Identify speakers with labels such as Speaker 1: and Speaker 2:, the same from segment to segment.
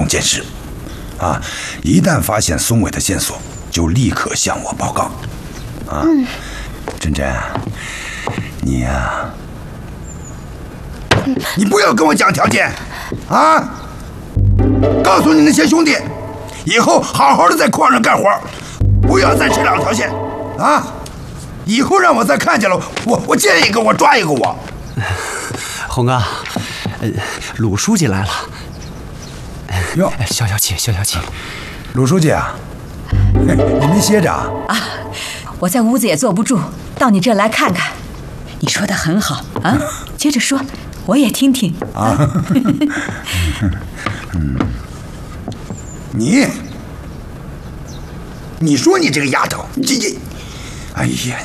Speaker 1: 中监视，啊，一旦发现松伟的线索，就立刻向我报告。啊，珍珍，你呀，你不要跟我讲条件，啊！告诉你那些兄弟，以后好好的在矿上干活，不要再吃两条线，啊！以后让我再看见了，我见一个我抓一个我。
Speaker 2: 红哥，鲁书记来了。
Speaker 1: 哟，
Speaker 2: 消气。
Speaker 1: 鲁书记啊，你没歇着啊？
Speaker 3: 啊，我在屋子也坐不住，到你这儿来看看。你说的很好啊，接着说，我也听听啊。
Speaker 1: 你说你这个丫头，你，哎呀，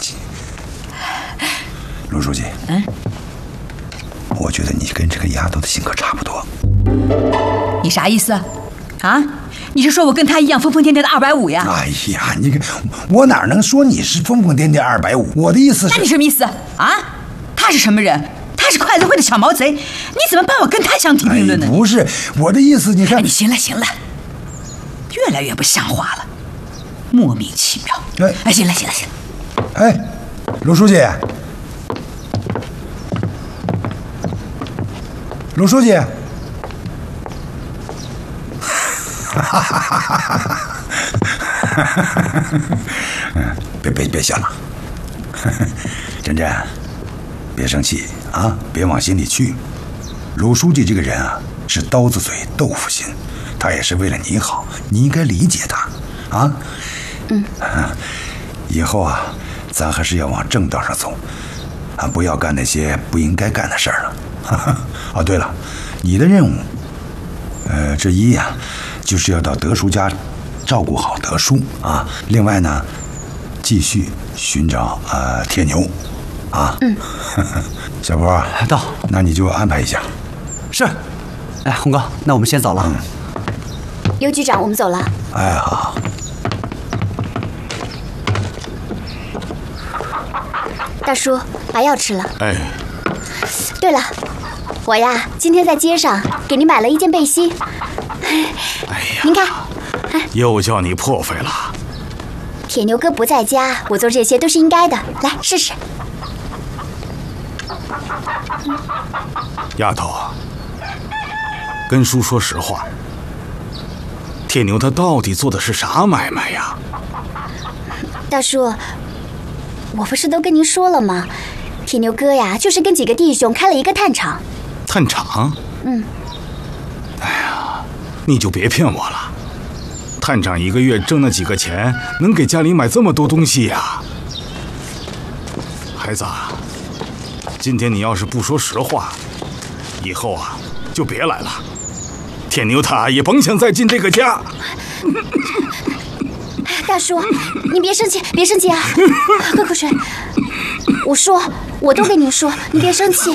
Speaker 1: 鲁书记，我觉得你跟这个丫头的性格差不多。
Speaker 3: 你啥意思？啊？你是说我跟她一样疯疯癫癫的250呀？
Speaker 1: 哎呀，你看我哪能说你是疯疯癫癫250？我的意思是……
Speaker 3: 那你什么意思啊？他是什么人？他是筷子会的小毛贼，你怎么把我跟他相提并论呢？
Speaker 1: 不是我的意思，你看，
Speaker 3: 你行了，越来越不像话了，莫名其妙。哎，行了。
Speaker 1: 哎，鲁书记，别笑了，珍珍，别生气啊，别往心里去。鲁书记这个人啊，是刀子嘴豆腐心，他也是为了你好，你应该理解他啊。以后啊，咱还是要往正道上走啊，不要干那些不应该干的事儿了。哦，对了，你的任务，之一呀，就是要到德叔家照顾好德叔啊。另外呢，继续寻找铁牛，啊。小波
Speaker 2: 到，
Speaker 1: 那你就安排一下。
Speaker 2: 是。哎，红哥，那我们先走了。
Speaker 4: 刘局长，我们走了。
Speaker 1: 哎，好。
Speaker 4: 大叔，把药吃了。
Speaker 5: 哎。
Speaker 4: 对了，我呀，今天在街上给你买了一件背心。
Speaker 5: 哎呀，
Speaker 4: 您看，
Speaker 5: 又叫你破费了。
Speaker 4: 铁牛哥不在家，我做这些都是应该的。来试试。
Speaker 5: 丫头，跟叔说实话，铁牛他到底做的是啥买卖呀？
Speaker 4: 大叔，我不是都跟您说了吗？铁牛哥呀，就是跟几个弟兄开了一个炭厂。
Speaker 5: 炭厂？哎呀，你就别骗我了。探长一个月挣那几个钱，能给家里买这么多东西呀？孩子，今天你要是不说实话，以后啊就别来了。铁牛他也甭想再进这个家。
Speaker 4: 大叔，你别生气啊！喝口水。我都跟您说，你别生气。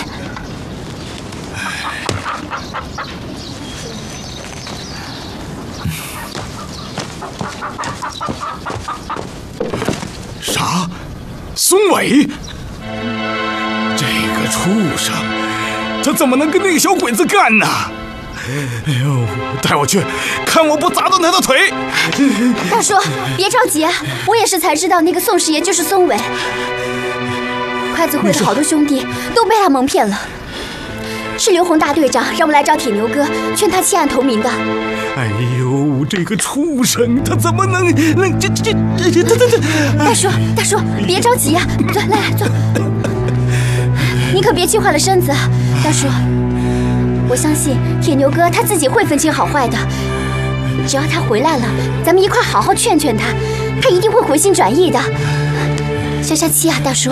Speaker 5: 啥？松伟？这个畜生，他怎么能跟那个小鬼子干呢？哎呦，带我去，看我不砸断他的腿！
Speaker 4: 大叔，别着急啊，我也是才知道那个宋师爷就是松伟。筷子会的好多兄弟都被他蒙骗了，是刘洪大队长让我来找铁牛哥，劝他弃暗投明的。
Speaker 5: 哎呦，这个畜生，他怎么能这？
Speaker 4: 大叔，别着急啊，来坐。你可别气坏了身子，大叔。我相信铁牛哥他自己会分清好坏的，只要他回来了，咱们一块好好劝劝他，他一定会回心转意的。消消气啊，大叔。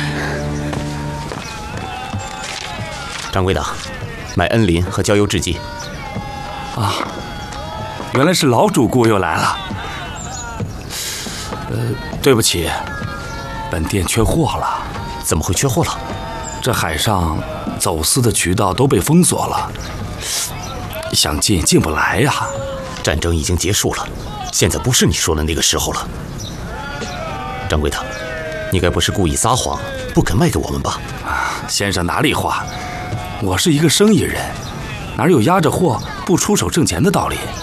Speaker 6: 掌柜的，买恩林和焦油制剂。
Speaker 7: 啊，原来是老主顾又来了。对不起，本店缺货了。
Speaker 6: 怎么会缺货了？
Speaker 7: 这海上走私的渠道都被封锁了，想进不来呀。
Speaker 6: 战争已经结束了，现在不是你说的那个时候了。掌柜的，你该不是故意撒谎，不肯卖给我们吧？
Speaker 7: 先生哪里话，我是一个生意人，哪有压着货不出手挣钱的道理？